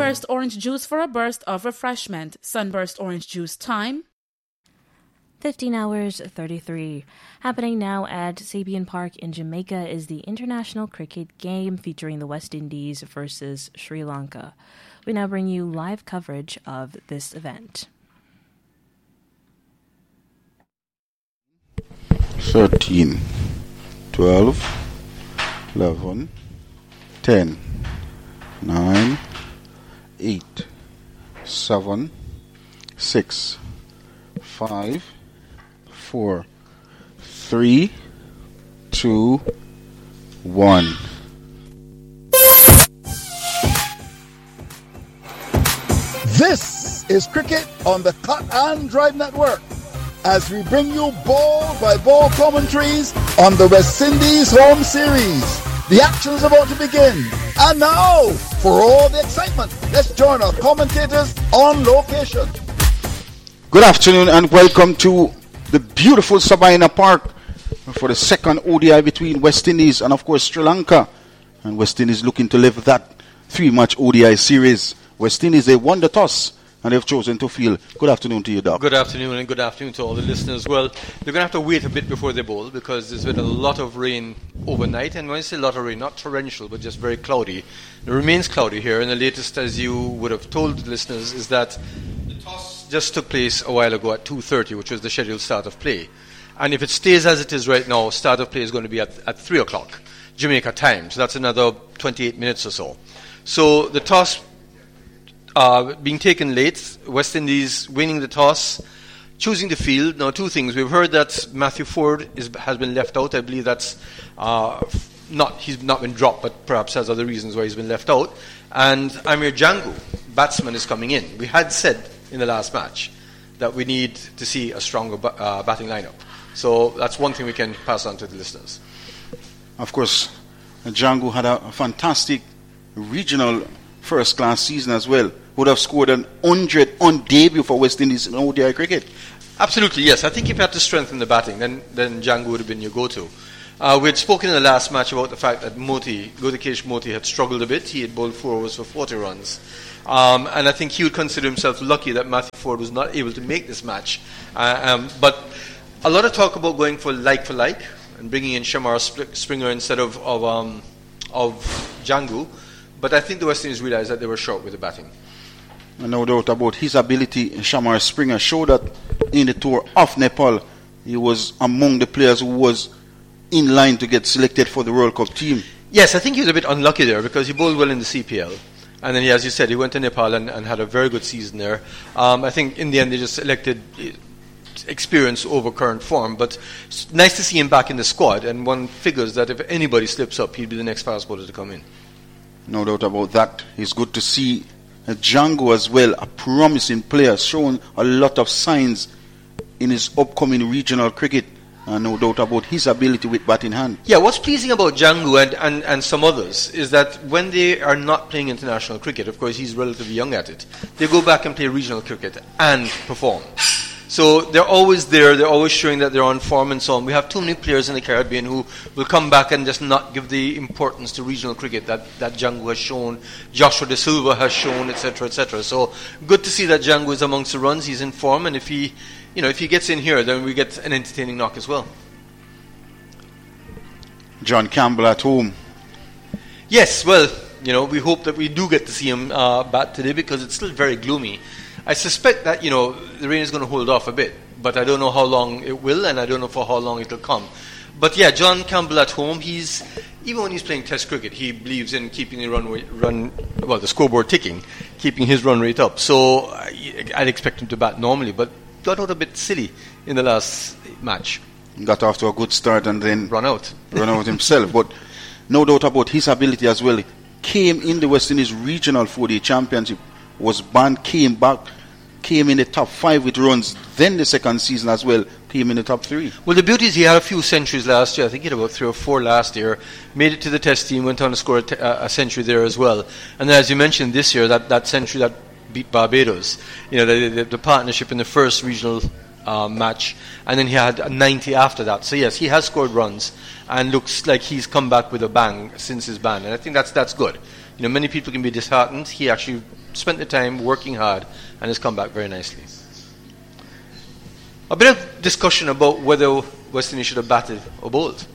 Sunburst orange juice for a burst of refreshment. Sunburst orange juice time. 15 hours 33. Happening now at Sabian Park in Jamaica is the international cricket game featuring the West Indies versus Sri Lanka. We now bring you live coverage of this event. 13, 12, 11, 10, 9, 8, 7, 6, 5, 4, 3, 2, 1. This is Cricket on the Cut and Drive Network, as we bring you ball-by-ball commentaries on the West Indies home series. The action is about to begin. And now, for all the excitement, let's join our commentators on location. Good afternoon and welcome to the beautiful Sabina Park for the second ODI between West Indies and, of course, Sri Lanka. And West Indies looking to live that three-match ODI series. West Indies, they won the toss and they've chosen to field. Good afternoon to you, Doc. Good afternoon, and good afternoon to all the listeners. Well, they're going to have to wait a bit before they bowl because there's been a lot of rain overnight. And when I say a lot of rain, not torrential, but just very cloudy. It remains cloudy here. And the latest, as you would have told the listeners, is that the toss just took place a while ago at 2:30, which was the scheduled start of play. And if it stays as it is right now, start of play is going to be at 3 o'clock, Jamaica time. So that's another 28 minutes or so. So the toss being taken late, West Indies winning the toss, choosing the field. Now, two things. We've heard that Matthew Forde has been left out. I believe that's he's not been dropped, but perhaps has other reasons why he's been left out. And Amir Jangu, batsman, is coming in. We had said in the last match that we need to see a stronger batting lineup. So that's one thing we can pass on to the listeners. Of course, Jangu had a fantastic regional first-class season as well. Would have scored an 100 on debut for West Indies in ODI cricket. Absolutely, yes. I think if you had to strengthen the batting, then Jangu would have been your go-to. We had spoken in the last match about the fact that Gotikesh Moti had struggled a bit. He had bowled 4 overs for 40 runs. And I think he would consider himself lucky that Matthew Forde was not able to make this match. But a lot of talk about going for like and bringing in Shamar Springer instead of Jangu. But I think the West Indies realised that they were short with the batting. No doubt about his ability. Shamar Springer showed that in the tour of Nepal, he was among the players who was in line to get selected for the World Cup team. Yes, I think he was a bit unlucky there because he bowled well in the CPL. And then, as you said, he went to Nepal and had a very good season there. I think in the end they just selected experience over current form. But it's nice to see him back in the squad. And one figures that if anybody slips up, he'd be the next fast bowler to come in. No doubt about that. It's good to see Jangu as well, a promising player, showing a lot of signs in his upcoming regional cricket. No doubt about his ability with bat in hand. Yeah, what's pleasing about Jangu and some others is that when they are not playing international cricket, of course he's relatively young at it, they go back and play regional cricket and perform. So they're always there, they're always showing that they're on form and so on. We have too many players in the Caribbean who will come back and just not give the importance to regional cricket that Jangu has shown, Joshua De Silva has shown, etc., etc. So good to see that Jangu is amongst the runs, he's in form, and if he gets in here, then we get an entertaining knock as well. John Campbell at home. Yes, well, we hope that we do get to see him bat today because it's still very gloomy. I suspect that, the rain is going to hold off a bit, but I don't know how long it will, and I don't know for how long it will come. But yeah, John Campbell at home, even when he's playing Test cricket, he believes in keeping the scoreboard ticking, keeping his run rate up. So I'd expect him to bat normally, but got out a bit silly in the last match. Got off to a good start and then run out himself. But no doubt about his ability as well. Came in the West Indies Regional 4-Day Championship, was banned, came back, came in the top 5 with runs. Then the second season as well, came in the top 3. Well, the beauty is he had a few centuries last year. I think he had about 3 or 4 last year. Made it to the Test team, went on to score a century there as well. And then, as you mentioned, this year, that century that beat Barbados. The partnership in the first regional match, and then he had a 90 after that. So yes, he has scored runs and looks like he's come back with a bang since his ban, and I think that's good. Many people can be disheartened. He actually spent the time working hard and has come back very nicely. A bit of discussion about whether West Indies should have batted or bowled.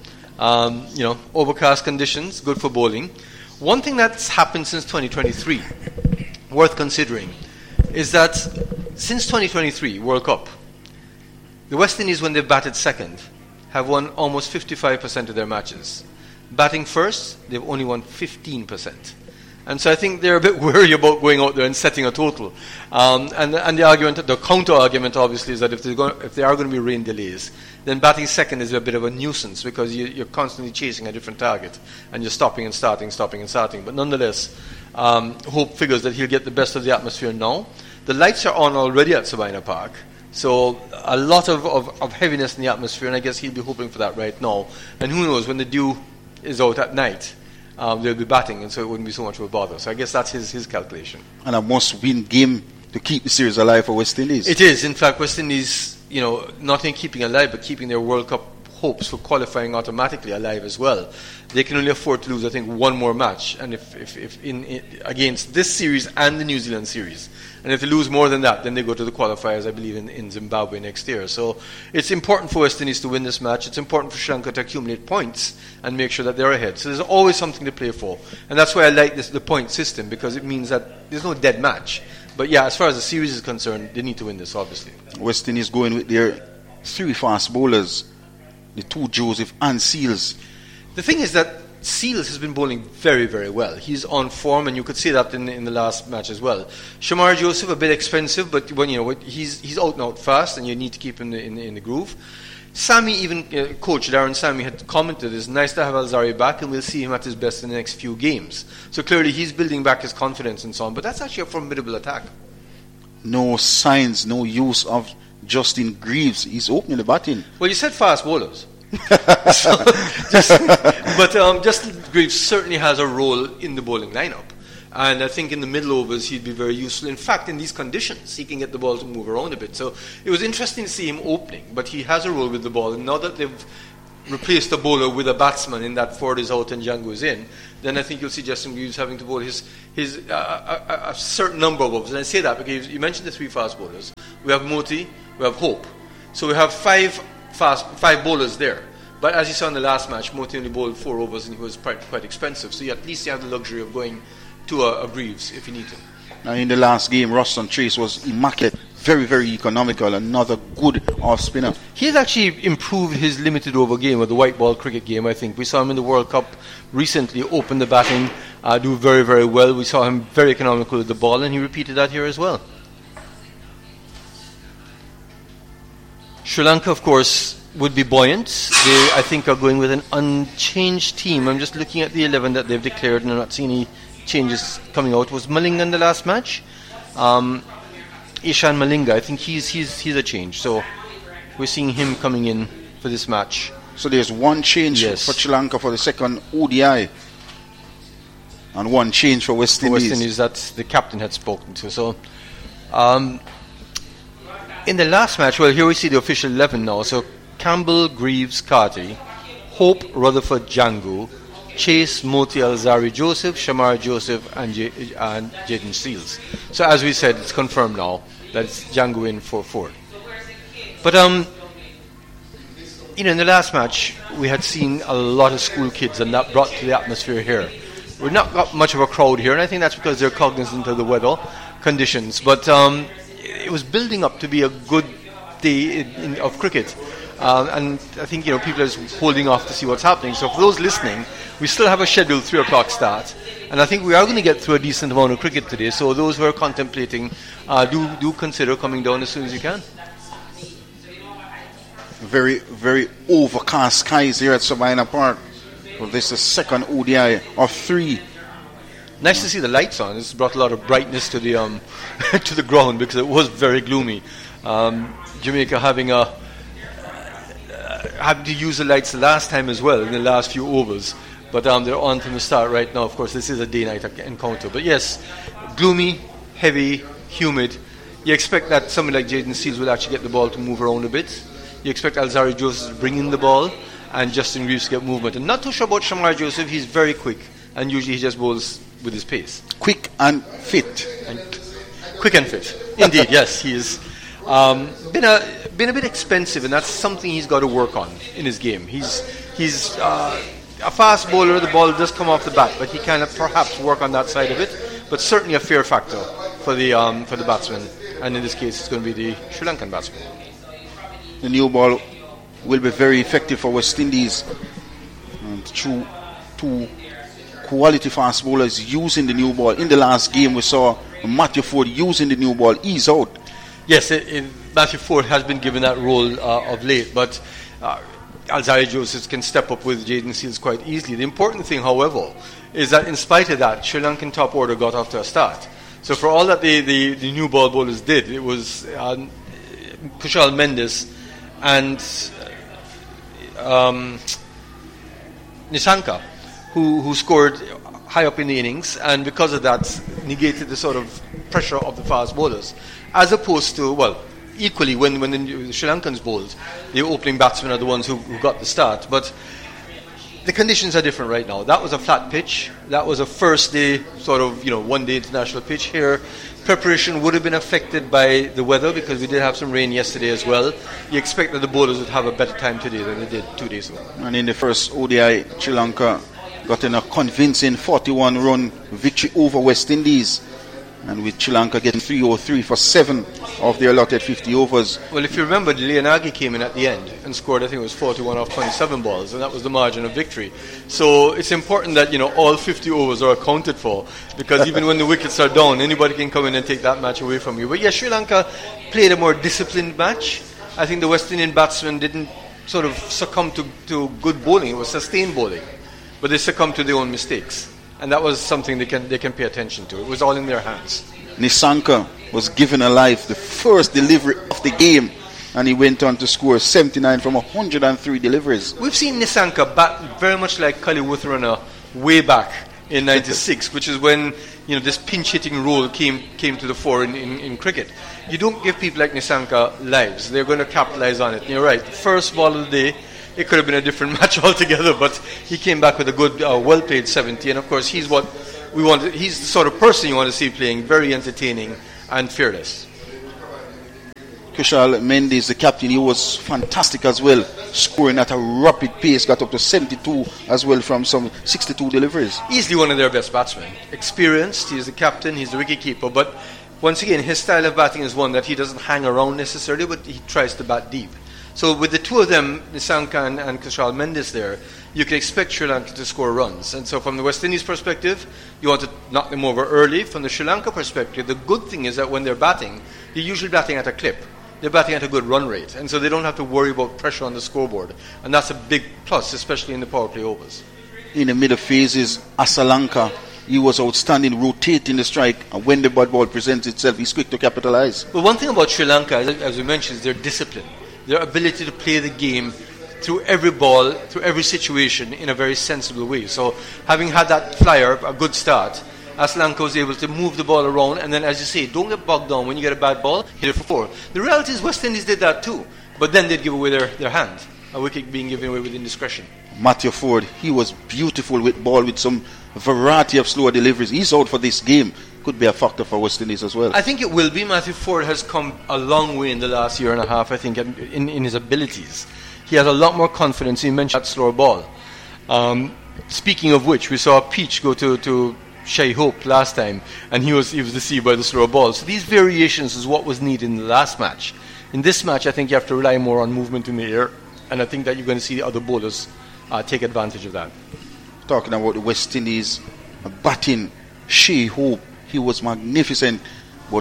Overcast conditions, good for bowling. One thing that's happened since 2023, worth considering, is that since 2023 World Cup, the West Indies, when they've batted second, have won almost 55% of their matches. Batting first, they've only won 15%. And so I think they're a bit wary about going out there and setting a total. And the counter argument, obviously, is that if there are going to be rain delays, then batting second is a bit of a nuisance because you're constantly chasing a different target and you're stopping and starting. But nonetheless, Hope figures that he'll get the best of the atmosphere now. The lights are on already at Sabina Park, so a lot of heaviness in the atmosphere, and I guess he'll be hoping for that right now. And who knows, when the dew is out at night, they'll be batting, and so it wouldn't be so much of a bother. So I guess that's his calculation. And a must-win game to keep the series alive for West Indies. It is. In fact, West Indies, not in keeping alive, but keeping their World Cup hopes for qualifying automatically alive as well. They can only afford to lose, I think, one more match, and if against this series and the New Zealand series. And if they lose more than that, then they go to the qualifiers, I believe, in Zimbabwe next year. So it's important for West Indies to win this match. It's important for Sri Lanka to accumulate points and make sure that they're ahead. So there's always something to play for. And that's why I like the point system, because it means that there's no dead match. But yeah, as far as the series is concerned, they need to win this, obviously. West Indies going with their 3 fast bowlers, the 2 Joseph and Seals. The thing is that Seals has been bowling very, very well. He's on form, and you could see that in the last match as well. Shamar Joseph, a bit expensive, but he's out and out fast, and you need to keep him in the groove. Sami, even coach Darren Sami had commented, it's nice to have Alzari back, and we'll see him at his best in the next few games. So clearly he's building back his confidence and so on, but that's actually a formidable attack. No signs, no use of Justin Greaves. He's opening the batting. Well, you said fast bowlers. Justin Greaves certainly has a role in the bowling lineup, and I think in the middle overs he'd be very useful. In fact, in these conditions he can get the ball to move around a bit, so it was interesting to see him opening, but he has a role with the ball, and now that they've replaced the bowler with a batsman in that Ford is out and Django is in, then I think you'll see Justin Greaves having to bowl a certain number of overs. And I say that because you mentioned the 3 fast bowlers. We have Moti, we have Hope, so we have 5 bowlers there. But as you saw in the last match, Moti only bowled 4 overs and he was quite expensive. So at least you have the luxury of going to a Greaves if you need to. Now in the last game, Ruston Trace was immaculate, very, very economical, another good off spinner. He has actually improved his limited over game, or the white ball cricket game, I think. We saw him in the World Cup recently open the batting, do very, very well. We saw him very economical with the ball, and he repeated that here as well. Sri Lanka, of course, would be buoyant. They, I think, are going with an unchanged team. I'm just looking at the 11 that they've declared, and I'm not seeing any changes coming out. Was Malinga in the last match? Ishan Malinga, I think he's a change. So we're seeing him coming in for this match. So there's one change for Sri Lanka for the second ODI, and one change for West Indies. West Indies that the captain had spoken to. So in the last match, well, here we see the official 11 now. So Campbell, Greaves, Carty, Hope, Rutherford, Django, Chase, Moti, Alzari, Joseph, Shamar Joseph, and Jaden Seals. So as we said, it's confirmed now that it's Django in for Ford. But in the last match, we had seen a lot of school kids, and that brought to the atmosphere here. We've not got much of a crowd here, and I think that's because they're cognizant of the weather conditions. But it was building up to be a good day of cricket. And I think people are just holding off to see what's happening. So for those listening, we still have a scheduled 3 o'clock start, and I think we are going to get through a decent amount of cricket today. So those who are contemplating, do consider coming down as soon as you can. Very, very overcast skies here at Sabina Park. Well, this is the second ODI of 3. Nice to see the lights on. This brought a lot of brightness to the to the ground, because it was very gloomy. Jamaica had to use the lights the last time as well in the last few overs, but they're on from the start right now. Of course, this is a day-night encounter, but yes, gloomy, heavy, humid. You expect that somebody like Jaden Seals will actually get the ball to move around a bit. You expect Alzarri Joseph to bring in the ball and Justin Reeves to get movement. And not too sure about Shamar Joseph. He's very quick, and usually he just bowls with his pace. Quick and fit. Quick and fit. Indeed, yes, he is. Been a bit expensive, and that's something he's got to work on in his game. He's a fast bowler. The ball does come off the bat, but he can perhaps work on that side of it. But certainly a fear factor for the batsman, and in this case, it's going to be the Sri Lankan batsman. The new ball will be very effective for West Indies. And through two quality fast bowlers using the new ball. In the last game, we saw Matthew Ford using the new ball. He's out. Yes, Matthew Ford has been given that role of late, but Alzarri Joseph can step up with Jaden Seals quite easily. The important thing, however, is that in spite of that, Sri Lankan top order got off to a start. So for all that the new ball bowlers did, it was Kushal Mendes and Nissanka who scored high up in the innings, and because of that negated the sort of pressure of the fast bowlers, as opposed to, well, equally when the Sri Lankans bowled, the opening batsmen are the ones who got the start, but the conditions are different right now. That was a flat pitch. That was a first day sort of, one-day international pitch here. Preparation would have been affected by the weather because we did have some rain yesterday as well. You expect that the bowlers would have a better time today than they did 2 days ago. And in the first ODI, Sri Lanka got in a convincing 41-run victory over West Indies. And with Sri Lanka getting 303 for 7 of their allotted 50 overs. Well, if you remember, Leonagi came in at the end and scored, I think it was 41 off 27 balls, and that was the margin of victory. So it's important that, all 50 overs are accounted for, because even when the wickets are down, anybody can come in and take that match away from you. But yeah, Sri Lanka played a more disciplined match. I think the West Indian batsmen didn't sort of succumb to good bowling. It was sustained bowling. But they succumbed to their own mistakes. And that was something they can pay attention to. It was all in their hands. Nissanka was given a life, the first delivery of the game, and he went on to score 79 from 103 deliveries. We've seen Nissanka bat very much like Kali Wutharana way back in 96, which is when this pinch-hitting role came to the fore in cricket. You don't give people like Nissanka lives. They're going to capitalize on it. And you're right. First ball of the day, it could have been a different match altogether, but he came back with a good, well-played 70. And, of course, he's what we want. He's the sort of person you want to see playing, very entertaining and fearless. Kushal Mendes, the captain, he was fantastic as well, scoring at a rapid pace, got up to 72 as well from some 62 deliveries. Easily one of their best batsmen. Experienced, he's the captain, he's the wicketkeeper, but once again, his style of batting is one that he doesn't hang around necessarily, but he tries to bat deep. So with the two of them, Nissanka and Kushal Mendes there, you can expect Sri Lanka to score runs. And so from the West Indies perspective, you want to knock them over early. From the Sri Lanka perspective, the good thing is that when they're batting, they're usually batting at a clip. They're batting at a good run rate. And so they don't have to worry about pressure on the scoreboard. And that's a big plus, especially in the power play overs. In the middle phases, Asalanka, he was outstanding, rotating the strike. And when the bad ball presents itself, he's quick to capitalize. Well, one thing about Sri Lanka, as we mentioned, is their discipline. Their ability to play the game through every ball, through every situation in a very sensible way. So having had that flyer, a good start, Asalanka was able to move the ball around, and then, as you say, don't get bogged down. When you get a bad ball, hit it for 4. The reality is West Indies did that too, but then they'd give away their hand. A wicket being given away with indiscretion. Matthew Ford, he was beautiful with ball, with some variety of slower deliveries. He's out for this game. Could be a factor for West Indies as well. I think it will be. Matthew Ford has come a long way in the last year and a half, I think, in his abilities. He has a lot more confidence. He mentioned that slower ball. Speaking of which, we saw Peach go to Shai Hope last time, and he was deceived by the slower ball. So these variations is what was needed in the last match. In this match, I think you have to rely more on movement in the air, and I think that you're going to see the other bowlers take advantage of that. Talking about the West Indies batting, Shai Hope, he was magnificent, but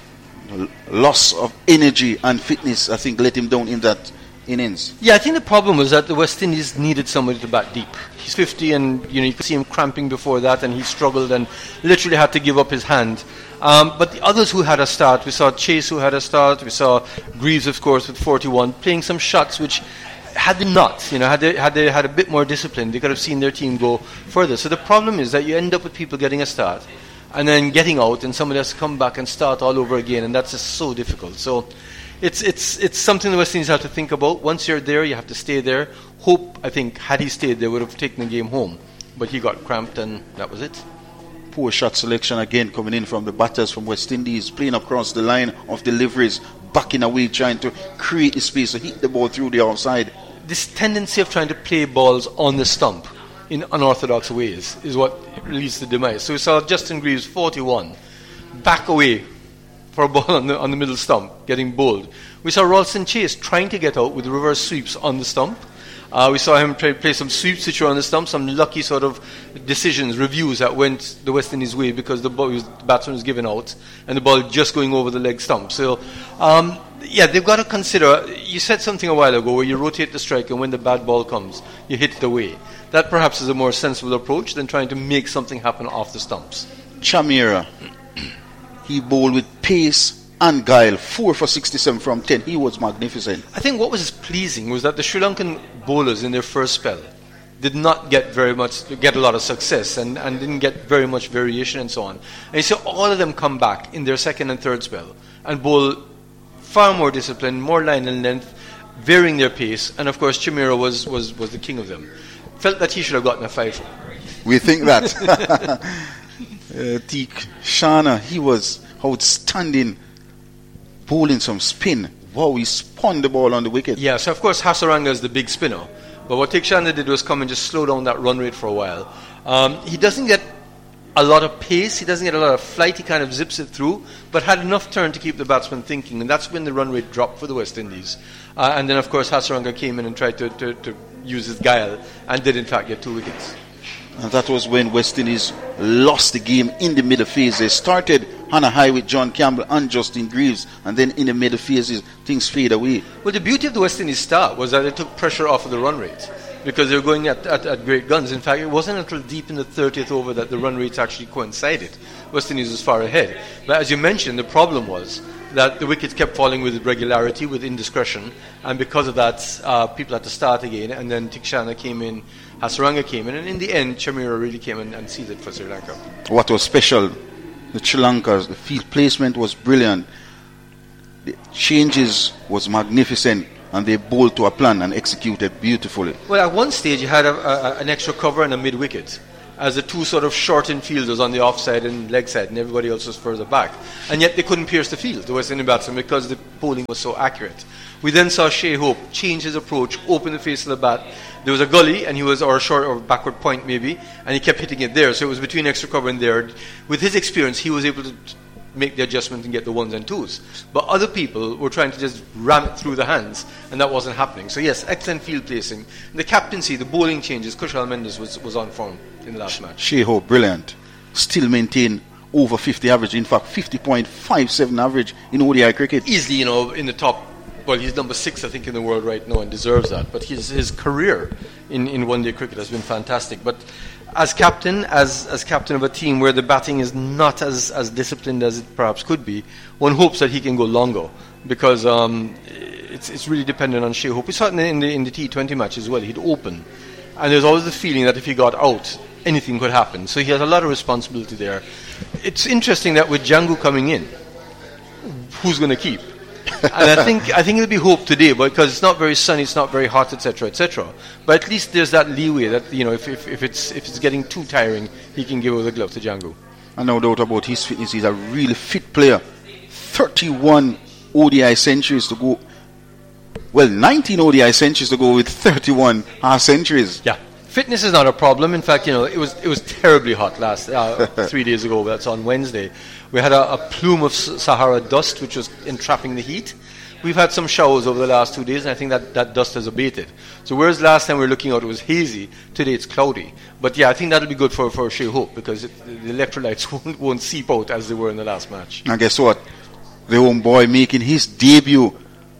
loss of energy and fitness, I think, let him down in that innings. Yeah, I think the problem was that the West Indies needed somebody to bat deep. He's 50, and you could see him cramping before that, and he struggled and literally had to give up his hand. But the others who had a start, we saw Chase who had a start, we saw Greaves, of course, with 41, playing some shots which, had they not, had they had a bit more discipline, they could have seen their team go further. So the problem is that you end up with people getting a start, and then getting out, and somebody has to come back and start all over again, and that's just so difficult. So it's something the West Indies have to think about. Once you're there, you have to stay there. Hope, I think, had he stayed there, would have taken the game home. But he got cramped, and that was it. Poor shot selection again coming in from the batters from West Indies, playing across the line of deliveries, backing away, trying to create the space to hit the ball through the offside. This tendency of trying to play balls on the stump in unorthodox ways is what leads to demise. So we saw Justin Greaves, 41, back away for a ball on the middle stump, getting bowled. We saw Ralston Chase trying to get out with reverse sweeps on the stump. We saw him play some sweeps which were on the stump, some lucky sort of decisions, reviews that went the West Indies' way because the batsman was given out and the ball just going over the leg stump. So, they've got to consider, you said something a while ago where you rotate the strike and when the bad ball comes, you hit it away. That perhaps is a more sensible approach than trying to make something happen off the stumps. Chameera, he bowled with pace and guile, 4 for 67 from 10. He was magnificent. I think what was pleasing was that the Sri Lankan bowlers in their first spell did not get a lot of success and didn't get very much variation and so on. And you saw all of them come back in their second and third spell and bowl far more disciplined, more line and length, varying their pace. And of course, Chameera was the king of them. Felt that he should have gotten a 5. We think that. Theekshana, he was outstanding, bowling some spin. Wow, he spun the ball on the wicket. Yeah, so of course Hasaranga is the big spinner. But what Theekshana did was come and just slow down that run rate for a while. He doesn't get a lot of pace, he doesn't get a lot of flight, he kind of zips it through, but had enough turn to keep the batsman thinking, and that's when the run rate dropped for the West Indies. And then of course Hasaranga came in and tried to use his guile, and did in fact get 2 wickets. And that was when West Indies lost the game in the middle phase. They started on a high with John Campbell and Justin Greaves, and then in the middle phases, things fade away. Well, the beauty of the West Indies start was that it took pressure off of the run rate, because they were going at great guns. In fact, it wasn't until deep in the 30th over that the run rates actually coincided. West Indies was far ahead. But as you mentioned, the problem was that the wickets kept falling with regularity, with indiscretion, and because of that, people had to start again, and then Theekshana came in, Hasaranga came in, and in the end, Chameera really came in and sealed it for Sri Lanka. What was special, the Sri Lankas, the field placement was brilliant, the changes was magnificent, and they bowled to a plan and executed beautifully. Well, at one stage, you had an extra cover and a mid-wicket, as the two sort of short infielders on the offside and leg side, and everybody else was further back. And yet they couldn't pierce the field, the West Indian batsmen, because the bowling was so accurate. We then saw Shai Hope change his approach, open the face of the bat. There was a gully, and he was, or a short or backward point maybe, and he kept hitting it there. So it was between extra cover and there. With his experience, he was able to make the adjustment and get the 1s and 2s. But other people were trying to just ram it through the hands, and that wasn't happening. So yes, excellent field placing. The captaincy, the bowling changes, Kushal Mendes was on form in the last match. Shai Hope, brilliant. Still maintain over 50 average. In fact, 50.57 average in ODI cricket. Easily, in the top. Well, he's number 6, I think, in the world right now and deserves that. But his career in one-day cricket has been fantastic. But as captain of a team where the batting is not as disciplined as it perhaps could be, one hopes that he can go longer, because it's really dependent on Shai Hope. We saw it in the T20 match as well. He'd open, and there's always the feeling that if he got out, anything could happen. So he has a lot of responsibility there. It's interesting that with Django coming in, who's going to keep? And I think it'll be Hope today, because it's not very sunny, it's not very hot, etc., etc. But at least there's that leeway that if it's getting too tiring, he can give over the glove to Django. And no doubt about his fitness. He's a really fit player. 31 ODI centuries to go. Well, 19 ODI centuries to go with 31 centuries. Yeah. Fitness is not a problem. In fact, it was terribly hot last 3 days ago. That's on Wednesday. We had a plume of Sahara dust which was entrapping the heat. We've had some showers over the last 2 days, and I think that dust has abated. So whereas last time we were looking out it was hazy, today it's cloudy. But yeah, I think that'll be good for Shai Hope, because the electrolytes won't seep out as they were in the last match. And guess what? The home boy making his debut.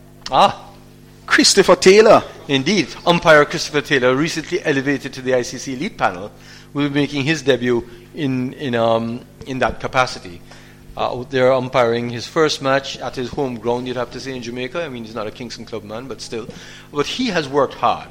Christopher Taylor. Indeed, umpire Christopher Taylor, recently elevated to the ICC elite panel, will be making his debut in that capacity. Out there umpiring his first match at his home ground, you'd have to say, in Jamaica. I mean, he's not a Kingston Club man, but still. But he has worked hard.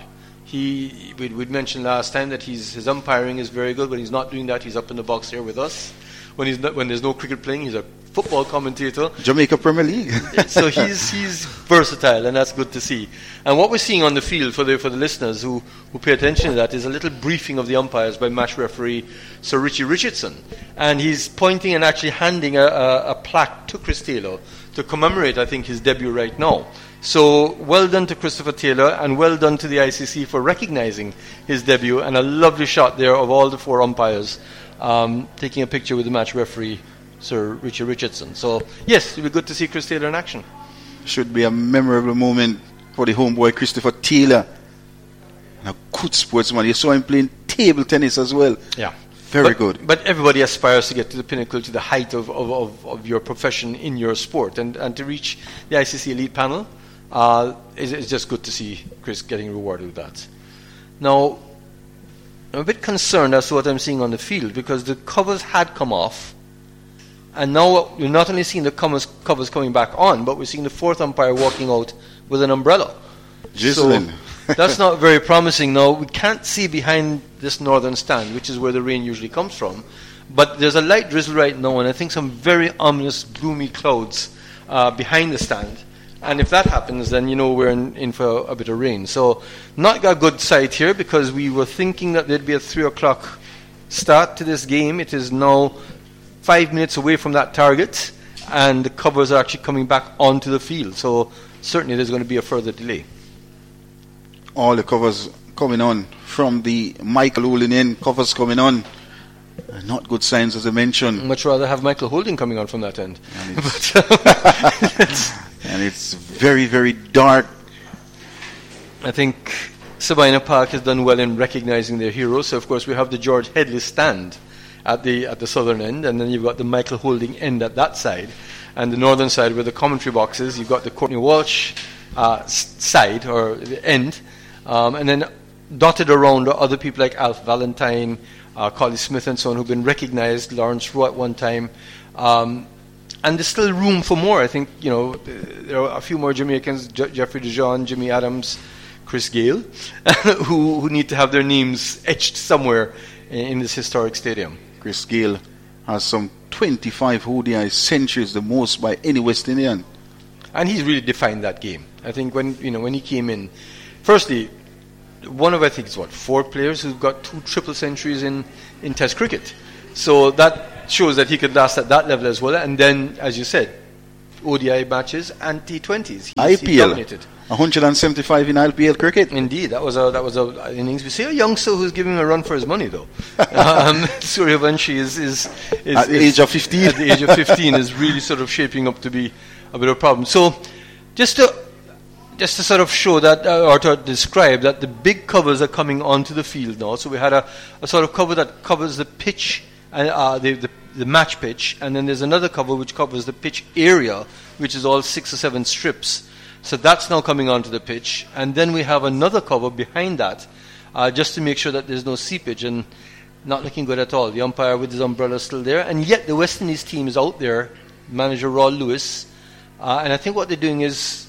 We'd mentioned last time that his umpiring is very good. When he's not doing that, he's up in the box here with us. when there's no cricket playing, he's a football commentator. Jamaica Premier League. So he's versatile, and that's good to see. And what we're seeing on the field for the listeners who pay attention to that is a little briefing of the umpires by match referee Sir Richie Richardson, and he's pointing and actually handing a plaque to Chris Taylor to commemorate, I think, his debut right now. So well done to Christopher Taylor, and well done to the ICC for recognising his debut, and a lovely shot there of all the 4 umpires taking a picture with the match referee Sir Richie Richardson. So yes, it'll be good to see Chris Taylor in action. Should be a memorable moment for the homeboy Christopher Taylor. And a good sportsman. You saw him playing table tennis as well. Yeah. Very good. But everybody aspires to get to the pinnacle, to the height of your profession in your sport. And to reach the ICC Elite panel, it's just good to see Chris getting rewarded with that. Now, I'm a bit concerned as to what I'm seeing on the field, because the covers had come off. And now we're not only seeing the covers coming back on, but we're seeing the 4th umpire walking out with an umbrella. Gislin. So that's not very promising. Now, we can't see behind this northern stand, which is where the rain usually comes from. But there's a light drizzle right now, and I think some very ominous, gloomy clouds behind the stand. And if that happens, then we're in for a bit of rain. So not a good sight here, because we were thinking that there'd be a 3 o'clock start to this game. It is now 5 minutes away from that target, and the covers are actually coming back onto the field. So certainly there's going to be a further delay. All the covers coming on from the Michael Holding end, covers coming on. Not good signs, as I mentioned. Much rather have Michael Holding coming on from that end. And it's very, very dark. I think Sabina Park has done well in recognizing their heroes. So, of course, we have the George Headley stand at the southern end, and then you've got the Michael Holding end at that side. And the northern side, where the commentary box is, you've got the Courtney Walsh side, or the end. And then dotted around are other people like Alf Valentine, Collie Smith and so on, who've been recognized, Lawrence Rowe at one time. And there's still room for more. I think, there are a few more Jamaicans, Jeffrey DeJean, Jimmy Adams, Chris Gale, who need to have their names etched somewhere in this historic stadium. Chris Gale has some 25 ODI centuries, the most by any West Indian. And he's really defined that game. I think when he came in, firstly, one of, I think it's 4 players who've got 2 triple centuries in Test cricket. So that shows that he could last at that level as well. And then, as you said, ODI matches and T20s. He dominated. 175 in IPL cricket. Indeed, that was a innings. We see a youngster who's giving him a run for his money, though. Suryavanshi is at the age of 15. At the age of 15 is really sort of shaping up to be a bit of a problem. So, just to sort of show that, or to describe that, the big covers are coming onto the field now. So we had a sort of cover that covers the pitch, the match pitch, and then there's another cover which covers the pitch area, which is all 6 or 7 strips. So that's now coming onto the pitch. And then we have another cover behind that, just to make sure that there's no seepage, and not looking good at all. The umpire with his umbrella still there. And yet the West Indies team is out there, manager Raul Lewis. And I think what they're doing is,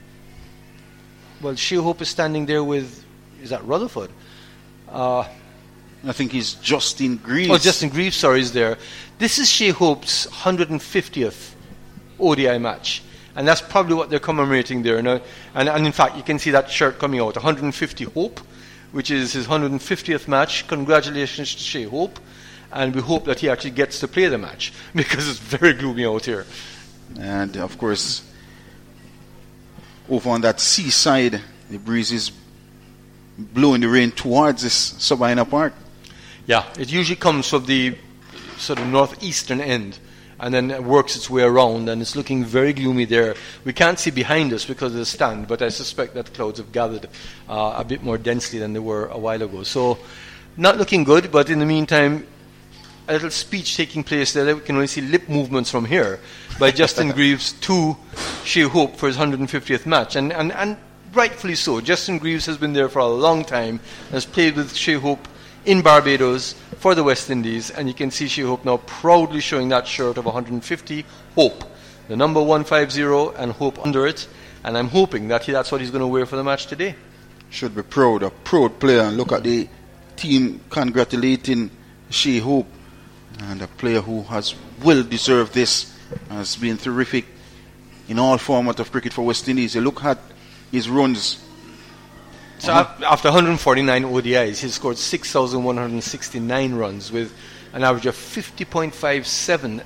Shea Hope is standing there with, is that Rutherford? I think he's Justin Greaves. Oh, Justin Greaves, sorry, is there. This is Shea Hope's 150th ODI match. And that's probably what they're commemorating there. And in fact, you can see that shirt coming out, 150 Hope, which is his 150th match. Congratulations to Shea Hope. And we hope that he actually gets to play the match, because it's very gloomy out here. And, of course, over on that seaside, the breeze is blowing the rain towards this Sabina Park. Yeah, it usually comes from the sort of northeastern end, and then it works its way around, and it's looking very gloomy there. We can't see behind us because of the stand, but I suspect that clouds have gathered a bit more densely than they were a while ago. So, not looking good, but in the meantime, a little speech taking place there. We can only see lip movements from here by Justin Greaves to Shea Hope for his 150th match. And rightfully so. Justin Greaves has been there for a long time, has played with Shea Hope in Barbados for the West Indies, and you can see Shea Hope now proudly showing that shirt of 150 Hope, the number 150 and Hope under it, and I'm hoping that that's what he's going to wear for the match today. Should be proud, a proud player. And look at the team congratulating Shea Hope And a player who has well deserved this, has been terrific in all format of cricket for West Indies. You look at his runs. So after 149 ODIs, he scored 6,169 runs with an average of 50.57,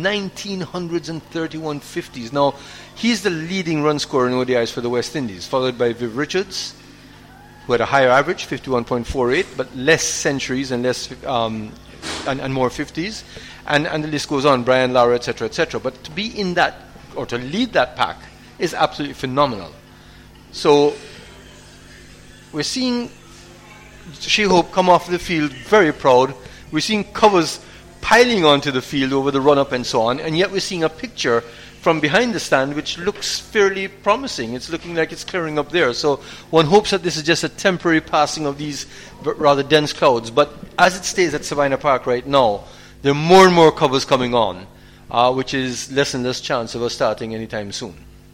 1931 50s. Now, he's the leading run scorer in ODIs for the West Indies, followed by Viv Richards, who had a higher average, 51.48, but less centuries and less and more 50s. And the list goes on, Brian Lara, etc., etc. But to be in that, or to lead that pack, is absolutely phenomenal. So we're seeing Shai Hope come off the field very proud. We're seeing covers piling onto the field over the run-up and so on, and yet we're seeing a picture from behind the stand which looks fairly promising. It's looking like it's clearing up there. So one hopes that this is just a temporary passing of these rather dense clouds. But as it stays at Sabina Park right now, there are more and more covers coming on, which is less and less chance of us starting anytime soon.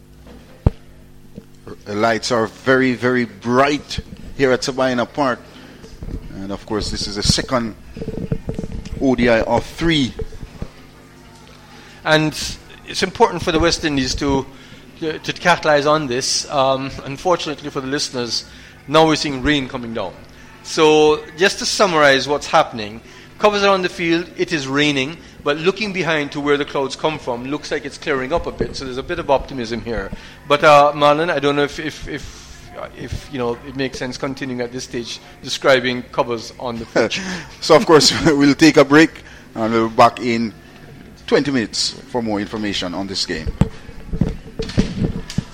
The lights are very, very bright here at Sabina Park. And of course, this is the second ODI of 3. And it's important for the West Indies to capitalize on this. Unfortunately for the listeners, now we're seeing rain coming down. So just to summarize what's happening, covers are on the field, it is raining, but looking behind to where the clouds come from, looks like it's clearing up a bit, so there's a bit of optimism here. But Marlon, I don't know if you know it makes sense continuing at this stage describing covers on the pitch. So of course we'll take a break and we'll be back in 20 minutes for more information on this game.